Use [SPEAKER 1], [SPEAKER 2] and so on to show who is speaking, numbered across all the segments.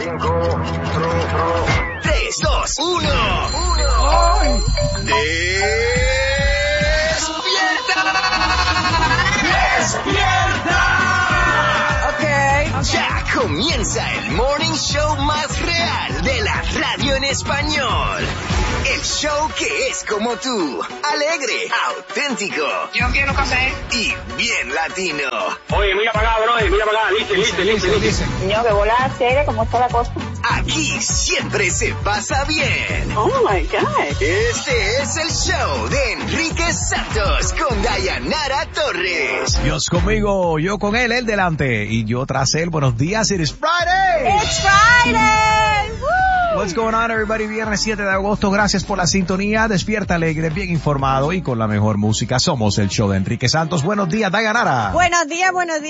[SPEAKER 1] 3, 2, 1. ¡Despierta!
[SPEAKER 2] Ok.
[SPEAKER 1] Ya comienza el morning show más real de la radio en español. El show que es como tú, alegre, auténtico.
[SPEAKER 3] Yo quiero café.
[SPEAKER 1] Y bien latino.
[SPEAKER 4] Oye, mira para acá, bro, mira para acá, dice.
[SPEAKER 3] Niño, que volada seria, ¿cómo está la cosa?
[SPEAKER 1] Aquí siempre se pasa bien.
[SPEAKER 3] Oh my God.
[SPEAKER 1] Este es el show de Enrique Santos con Dayanara Torres.
[SPEAKER 5] Dios conmigo, yo con él delante y yo tras él. Buenos días, it is Friday.
[SPEAKER 2] It's Friday. Woo.
[SPEAKER 5] What's going on, everybody? Viernes 7 de agosto. Gracias por la sintonía. Despierta alegre, bien informado y con la mejor música. Somos el show de Enrique Santos. Buenos días, Dayanara.
[SPEAKER 2] Buenos días.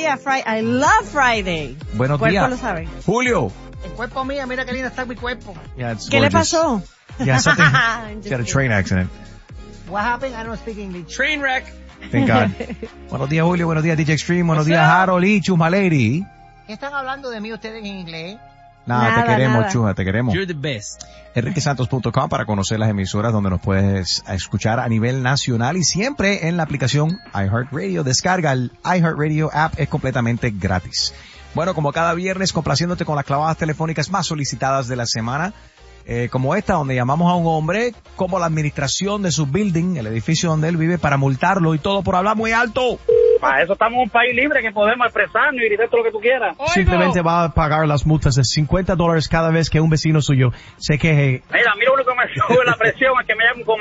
[SPEAKER 2] I love Friday.
[SPEAKER 5] Buenos
[SPEAKER 2] ¿Cuerpo
[SPEAKER 5] días.
[SPEAKER 2] lo sabe?
[SPEAKER 5] Julio.
[SPEAKER 6] El cuerpo mío, mira qué lindo está mi cuerpo.
[SPEAKER 5] Yeah, it's
[SPEAKER 2] ¿Qué le
[SPEAKER 5] gorgeous.
[SPEAKER 2] pasó?
[SPEAKER 5] Yeah, something. She had a train accident.
[SPEAKER 6] What happened? I don't speak English.
[SPEAKER 4] Train wreck.
[SPEAKER 5] Thank God. Buenos días, Julio. Buenos días, DJ Extreme. Buenos días, Harold y Chuma Lady.
[SPEAKER 6] ¿Qué están hablando de mí ustedes en inglés?
[SPEAKER 5] Nada, te
[SPEAKER 2] Nada,
[SPEAKER 5] queremos,
[SPEAKER 2] nada.
[SPEAKER 5] Chuma, te queremos.
[SPEAKER 4] You're the best.
[SPEAKER 5] enriquesantos.com para conocer las emisoras donde nos puedes escuchar a nivel nacional y siempre en la aplicación iHeartRadio. Descarga el iHeartRadio app, es completamente gratis. Bueno, como cada viernes, complaciéndote con las clavadas telefónicas más solicitadas de la semana, como esta, donde llamamos a un hombre como la administración de su building, el edificio donde él vive, para multarlo y todo por hablar muy alto.
[SPEAKER 4] Para eso estamos en un país libre que podemos expresarnos y decir todo lo que tú quieras.
[SPEAKER 5] Simplemente va a pagar las multas de $50 cada vez que un vecino suyo se queje.
[SPEAKER 4] Mira, lo único que me sube la presión es que me llamen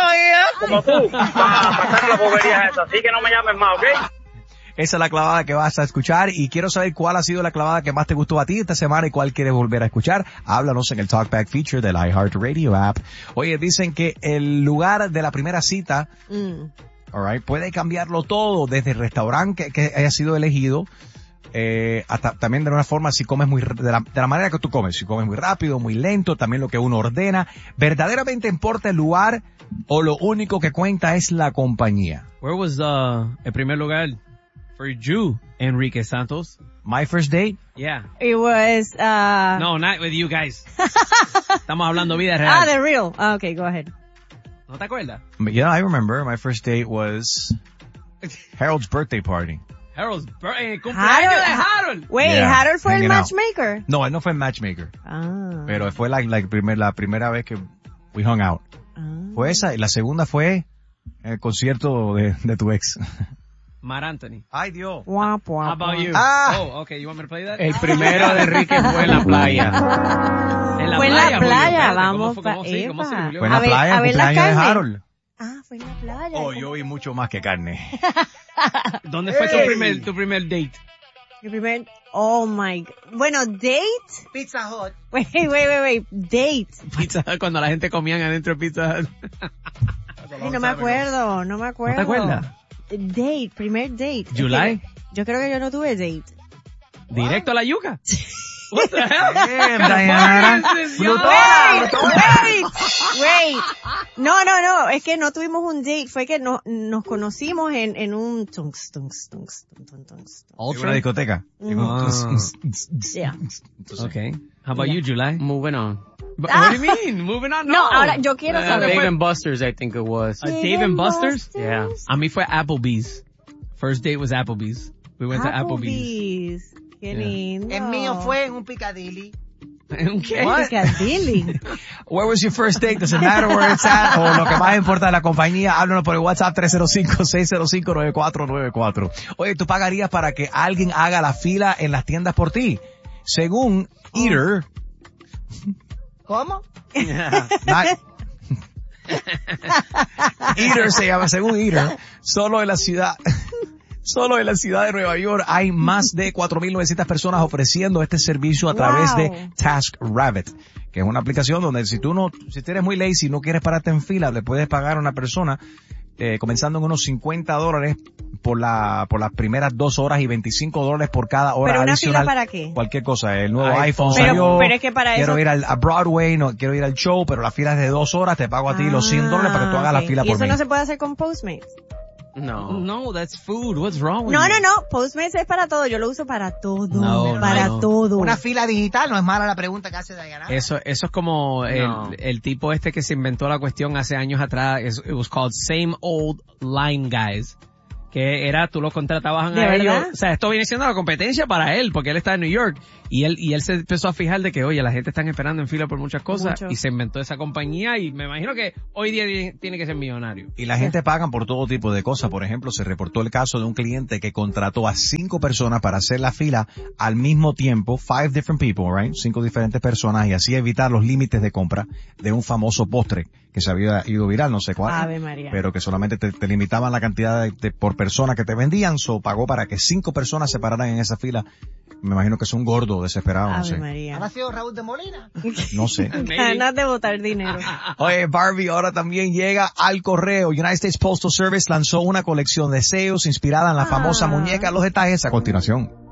[SPEAKER 4] como tú, para pasar la bobería esa. Así que no me llames más, ¿ok?
[SPEAKER 5] Esa es la clavada que vas a escuchar y quiero saber cuál ha sido la clavada que más te gustó a ti esta semana y cuál quieres volver a escuchar. Háblanos en el Talkback feature del iHeartRadio app. Oye, dicen que el lugar de la primera cita, alright, puede cambiarlo todo, desde el restaurante que haya sido elegido, hasta también de una forma si comes de la manera que tú comes, si comes muy rápido, muy lento, también lo que uno ordena. ¿Verdaderamente importa el lugar o lo único que cuenta es la compañía?
[SPEAKER 7] Where was el primer lugar for you, Enrique Santos?
[SPEAKER 5] My first date?
[SPEAKER 7] Yeah.
[SPEAKER 2] It was,
[SPEAKER 7] No, not with you guys. Estamos hablando vida real.
[SPEAKER 2] the real. Okay, go ahead.
[SPEAKER 7] ¿No te acuerdas?
[SPEAKER 5] Yeah, I remember. My first date was Harold's birthday party.
[SPEAKER 7] Harold's cumpleaños de Harold.
[SPEAKER 2] Wait,
[SPEAKER 5] Yeah,
[SPEAKER 2] Harold fue el
[SPEAKER 5] hanging out.
[SPEAKER 2] matchmaker.
[SPEAKER 5] No, él no fue el matchmaker,
[SPEAKER 2] Ah.
[SPEAKER 5] pero fue la primera vez que we hung out. Fue esa, y la segunda fue el concierto de tu ex.
[SPEAKER 7] Mar Anthony.
[SPEAKER 5] Ay, Dios.
[SPEAKER 2] Guap,
[SPEAKER 7] How
[SPEAKER 2] guap,
[SPEAKER 7] about
[SPEAKER 2] guap.
[SPEAKER 7] you?
[SPEAKER 5] Ah.
[SPEAKER 7] Oh, okay. You want me to play that?
[SPEAKER 8] El primero de Enrique fue en la playa.
[SPEAKER 2] Fue en la
[SPEAKER 7] Julio,
[SPEAKER 2] playa,
[SPEAKER 7] espérate,
[SPEAKER 2] vamos
[SPEAKER 7] ¿cómo
[SPEAKER 2] pa'
[SPEAKER 7] sí, ¿cómo sí,
[SPEAKER 2] Eva.
[SPEAKER 7] Julio?
[SPEAKER 5] Fue en la
[SPEAKER 2] A ver,
[SPEAKER 5] playa,
[SPEAKER 2] a
[SPEAKER 5] el
[SPEAKER 2] ver la
[SPEAKER 5] cumpleaños de
[SPEAKER 2] carne.
[SPEAKER 5] Harold.
[SPEAKER 2] Ah, fue en la playa.
[SPEAKER 5] Oh, yo vi mucho más que carne.
[SPEAKER 7] ¿Dónde fue tu primer date?
[SPEAKER 2] El primer, oh my God. Bueno, date.
[SPEAKER 6] Pizza Hut.
[SPEAKER 2] Wait. Date.
[SPEAKER 7] Pizza Hut, cuando la gente comían adentro de Pizza Hut.
[SPEAKER 2] Ay, no me acuerdo.
[SPEAKER 7] ¿No te acuerdas?
[SPEAKER 2] Date, primer date.
[SPEAKER 7] July?
[SPEAKER 2] Yo creo que yo no tuve date.
[SPEAKER 7] ¿Directo a la yuca? What the hell?
[SPEAKER 5] Damn, Diana.
[SPEAKER 2] Wait. No, es que no tuvimos un date, fue que nos conocimos en un tunks.
[SPEAKER 5] ¿En una discoteca?
[SPEAKER 2] Yeah.
[SPEAKER 7] Okay. How about you, July?
[SPEAKER 8] Moving on.
[SPEAKER 7] What do you mean? Moving on?
[SPEAKER 2] No, ahora yo quiero saber.
[SPEAKER 8] Dave and Buster's, I think it was.
[SPEAKER 7] Dave and Buster's?
[SPEAKER 8] Yeah.
[SPEAKER 7] A mí fue Applebee's. First date was Applebee's. We went to Applebee's.
[SPEAKER 2] Qué
[SPEAKER 7] Yeah.
[SPEAKER 2] lindo.
[SPEAKER 6] El mío fue en un Piccadilly.
[SPEAKER 7] ¿Un qué?
[SPEAKER 2] Piccadilly.
[SPEAKER 5] Where was your first date? Doesn't matter where it's at. O lo que más importa es la compañía. Háblanos por el WhatsApp 305-605-9494. Oye, ¿tú pagarías para que alguien haga la fila en las tiendas por ti? Según Eater...
[SPEAKER 6] ¿Cómo?
[SPEAKER 5] Eater se llama, según Eater, solo en la ciudad de Nueva York hay más de 4,900 personas ofreciendo este servicio a través de TaskRabbit, que es una aplicación donde si tú eres muy lazy y no quieres pararte en fila, le puedes pagar a una persona comenzando en unos $50 por las primeras 2 horas y $25 por cada hora
[SPEAKER 2] ¿Pero una
[SPEAKER 5] adicional.
[SPEAKER 2] fila para qué?
[SPEAKER 5] Cualquier cosa, el nuevo iPhone
[SPEAKER 2] Pero
[SPEAKER 5] salió,
[SPEAKER 2] es que para
[SPEAKER 5] quiero
[SPEAKER 2] eso...
[SPEAKER 5] ir a Broadway, no quiero ir al show, pero la fila es de 2 horas, te pago a ti los $100 para que tú hagas la fila
[SPEAKER 2] ¿Y
[SPEAKER 5] por
[SPEAKER 2] eso
[SPEAKER 5] mí.
[SPEAKER 2] no se puede hacer con Postmates?
[SPEAKER 7] No, that's food. What's wrong with
[SPEAKER 2] No,
[SPEAKER 7] you?
[SPEAKER 2] no, Postmates es para todo. Yo lo uso para todo.
[SPEAKER 7] No,
[SPEAKER 2] para
[SPEAKER 7] no.
[SPEAKER 2] todo.
[SPEAKER 6] Una fila digital, no es mala la pregunta que hace Diana.
[SPEAKER 7] Eso es como
[SPEAKER 8] No.
[SPEAKER 7] el tipo este que se inventó la cuestión hace años atrás. It was called Same Old Line Guys. Que era, tú lo contratabas
[SPEAKER 2] ¿De
[SPEAKER 7] a ellos.
[SPEAKER 2] verdad?
[SPEAKER 7] O sea, esto viene siendo la competencia para él, porque él está en New York. Y él se empezó a fijar de que, oye, la gente está esperando en fila por muchas cosas.
[SPEAKER 2] Mucho.
[SPEAKER 7] Y se inventó esa compañía y me imagino que hoy día tiene que ser millonario.
[SPEAKER 5] Y la gente pagan por todo tipo de cosas. Por ejemplo, se reportó el caso de un cliente que contrató a 5 personas para hacer la fila al mismo tiempo, 5 different people, right? 5 diferentes personas, y así evitar los límites de compra de un famoso postre que se había ido viral, no sé cuál.
[SPEAKER 2] Ave María.
[SPEAKER 5] Pero que solamente te limitaban la cantidad por persona que te vendían, pagó para que 5 personas se pararan en esa fila. Me imagino que es un gordo desesperado, no
[SPEAKER 2] Ave
[SPEAKER 5] sé.
[SPEAKER 2] María.
[SPEAKER 6] ¿Habrá sido Raúl de Molina?
[SPEAKER 5] No sé.
[SPEAKER 2] Ganas de botar dinero.
[SPEAKER 5] Oye, Barbie ahora también llega al correo. United States Postal Service lanzó una colección de sellos inspirada en la famosa muñeca. Los detalles a continuación.